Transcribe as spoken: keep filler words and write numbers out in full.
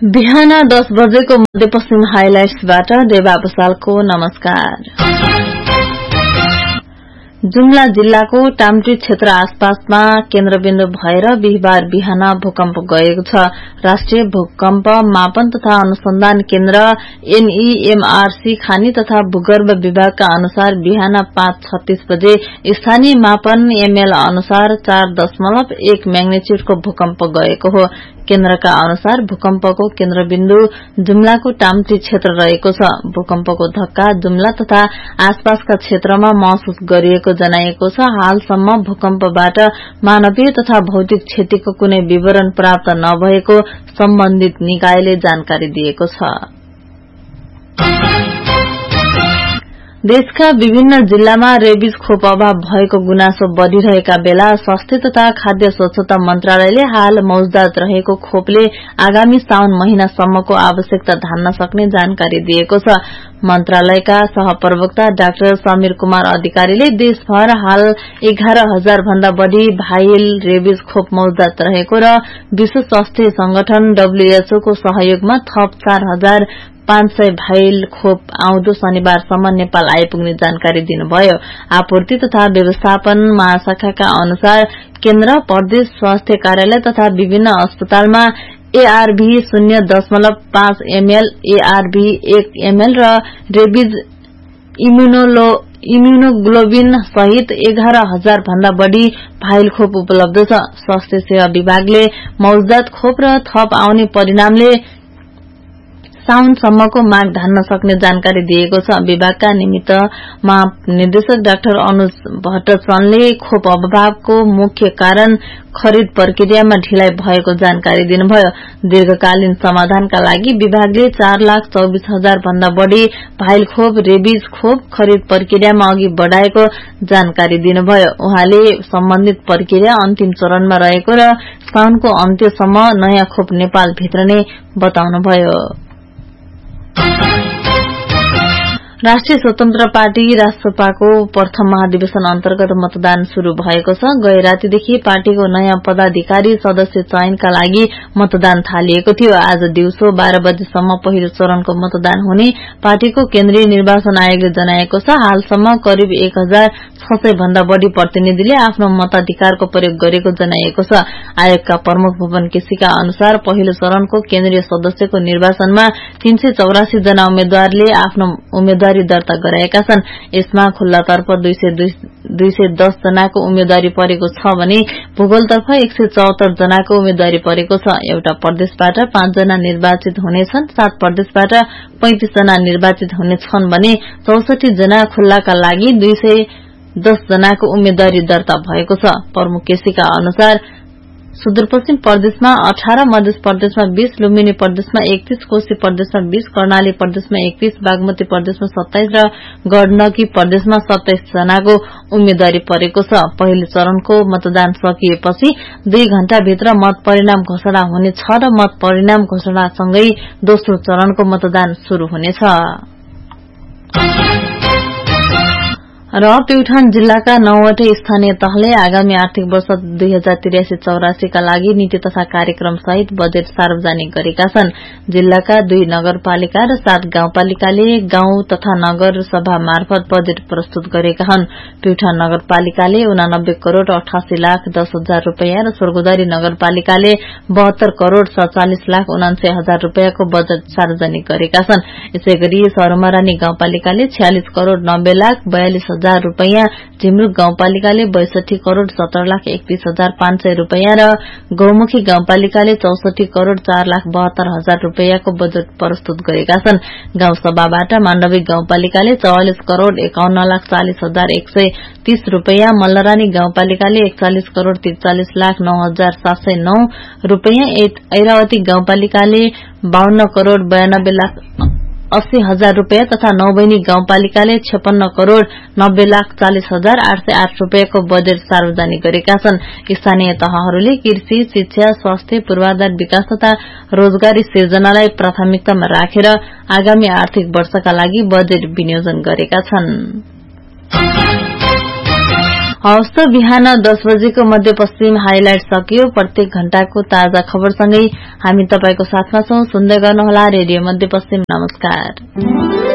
बिहान दस बजेको मध्यपश्चिम हाइलाइट्सबाट देवा बसालको नमस्कार। जुम्ला जिल्लाको टाम्टी क्षेत्र आसपासमा केन्द्रबिन्दु भएर बिहिबार बिहान भूकम्प गएको छ। राष्ट्रिय भूकम्प मापन तथा अनुसन्धान केन्द्र एनईएमआरसी खानी तथा भूगर्भ विभागका अनुसार बिहान पाँच छत्तीस बजे स्थानीय मापन एमएल अनुसार चार दशमलव एक म्याग्निच्युडको भूकम्प गएको हो। केन्द्रका अनुसार भूकम्पको केन्द्रबिन्दु जुम्लाको टाम्टी क्षेत्र रहेको छ। भूकम्पको धक्का जुम्ला तथा आसपासका क्षेत्रमा महसुस गरिएको जनाइएको छ। हालसम्म भूकम्पबाट मानवीय तथा भौतिक क्षतिको कुनै विवरण प्राप्त नभएको सम्बन्धित निकायले जानकारी दिएको छ। देशका विभिन्न जिल्लामा रेबिज खोप अभाव भएको गुनासो बढ़िरहेका बेला स्वास्थ्य तथा खाद्य स्वच्छता मन्त्रालयले हाल मौजदात रहेको खोपले आगामी साउन महिनासम्मको आवश्यकता धान्न सक्ने जानकारी दिएको छ। मन्त्रालयका सहप्रवक्ता डाक्टर समीर कुमार अधिकारीले देशभर हाल एघार हजार भन्दा बढ़ी भाइल रेबिज खोप मौजदात रहेको र विश्व स्वास्थ्य संगठन डब्ल्यूएचओ को सहयोगमा थप चार हजार पाँच सय भाइल खोप आउँदो शनिबारसम्म नेपाल आइपुग्ने जानकारी दिनुभयो। आपूर्ति तथा व्यवस्थापन महाशाखाका अनुसार केन्द्र प्रदेश स्वास्थ्य कार्यालय तथा विभिन्न अस्पतालमा एआरभी शून्य दशमलव पाँच एमएल एआरभी एक एमएल र रेबिज इम्युनोलो इम्युनोग्लोबिन सहित एघार हजार भन्दा बढ़ी भाइल खोप उपलब्ध छ। स्वास्थ्य सेवा विभागले मौजदात खोप र थप आउने परिणामले साउनसम्मको माग धान्न सक्ने जानकारी दिएको छ। विभागका निमित्त महानिर्देशक डाक्टर अनुज भट्टचनले खोप अभावको मुख्य कारण खरिद प्रक्रियामा ढिलाइ भएको जानकारी दिनुभयो। दीर्घकालीन समाधानका लागि विभागले चार लाख चौबीस हजार भन्दा बढ़ी भाइल खोप रेबिज खोप खरिद प्रक्रियामा अघि बढ़ाएको जानकारी दिनुभयो। उहाँले सम्बन्धित प्रक्रिया अन्तिम चरणमा रहेको र साउनको अन्त्यसम्म नयाँ खोप नेपाल भित्रने बताउनुभयो। राष्ट्रिय स्वतन्त्र पार्टी राष्ट्रपाको प्रथम महाधिवेशन अन्तर्गत मतदान शुरू भएको छ। गए रातीदेखि पार्टीको नयाँ पदाधिकारी सदस्य चयनका लागि मतदान थालिएको थियो। आज दिउँसो बाह्र बजेसम्म पहिलो चरणको मतदान हुने पार्टीको केन्द्रीय निर्वाचन आयोगले जनाएको छ। हालसम्म करिब एक हजार छ सय भन्दा बढ़ी प्रतिनिधिले आफ्नो मताधिकारको प्रयोग गरेको जनाइएको छ। आयोगका प्रमुख भुवन केसीका अनुसार पहिलो चरणको केन्द्रीय सदस्यको निर्वाचनमा तीन सय चौरासी जना उम्मेद्वारले आफ्नो उम्मेद्वारी दर्ता गराएका छन्। यसमा खुल्लातर्फ दुई सय दस जनाको उम्मेद्वारी परेको छ भने भूगोलतर्फ एक सय चौहत्तर जनाको उम्मेद्वारी परेको छ। एउटा प्रदेशबाट पाँच जना निर्वाचित हुनेछन्, सात प्रदेशबाट पैंतिस जना निर्वाचित हुनेछन् भने चौसठी जना खुल्लाका लागि दुई सय दस जनाको उम्मेद्वारी दर्ता भएको छ। प्रमुख केसीका अनुसार सुदूरपश्चिम प्रदेशमा अठार, मध्य प्रदेशमा बीस, लुम्बिनी प्रदेशमा एकतीस, कोशी प्रदेशमा बीस, कर्णाली प्रदेशमा एकतीस, बागमती प्रदेशमा सत्ताइस र गण्डकी प्रदेशमा सत्ताइस जनाको उम्मेद्वारी परेको छ। पहिलो चरणको मतदान सकिएपछि दुई घण्टाभित्र मत परिणाम घोषणा हुनेछ र मत परिणाम घोषणासँगै दोस्रो चरणको मतदान शुरू हुनेछ। र प्युठान जिल्लाका नौवटै स्थानीय तहले आगामी आर्थिक वर्ष दुई हजार त्रियासी चौरासी का लागि नीति तथा कार्यक्रम सहित बजेट सार्वजनिक गरेका छन्। जिल्लाका दुई नगरपालिका र सात गाउँपालिकाले गाउँ तथा नगर सभा मार्फत बजेट प्रस्तुत गरेका हुन्। प्युठान नगरपालिकाले उनानब्बे करोड़ अठासी लाख दस हजार रूपियाँ र स्वर्गोदारी नगरपालिकाले बहत्तर करोड़ सड़चालिस लाख उनान्सय हजार रूपियाँको बजेट सार्वजनिक गरेका छन्। यसैगरी सरुमारानी गाउँपालिकाले छयालिस करोड़ नब्बे लाख बयालिस हजार रूपियाँ, झिमरुक गाउँपालिकाले बैसठी करोड़ सत्तर लाख एकतीस हजार पाँच सय रूपियाँ र गौमुखी गाउँपालिकाले चौसठी करोड़ चार लाख बहत्तर हजार रूपियाँको बजेट प्रस्तुत गरेका छन्। गाउँसभाबाट माण्डवी गाउँपालिकाले चौवालिस करोड़ एकाउन्न लाख चालिस हजार एक सय तीस रूपियाँ, मल्लरानी गाउँपालिकाले एकचालिस करोड़ त्रिचालिस लाख नौ हजार सात सय नौ रूपियाँ, ऐरावती गाउँपालिकाले बाहन्न करोड़ बयानब्बे लाख अस्सी हजार रूपियाँ तथा नौबैनी गाउँपालिकाले छप्पन्न करोड़ नब्बे लाख चालिस हजार आठ सय आठ रूपियाँको बजेट सार्वजनिक गरेका छन्। स्थानीय तहहरूले कृषि, शिक्षा, स्वास्थ्य, पूर्वाधार विकास तथा रोजगारी सिर्जनालाई प्राथमिकतामा राखेर आगामी आर्थिक वर्षका लागि बजेट विनियोजन गरेका छन्। हवस् त बिहान दस बजेको मध्यपश्चिम हाइलाइट सकियो। प्रत्येक घण्टाको ताजा खबरसँगै हामी तपाईको साथमा छौं। सुन्दै गर्नुहोला रेडियो मध्यपश्चिम। नमस्कार।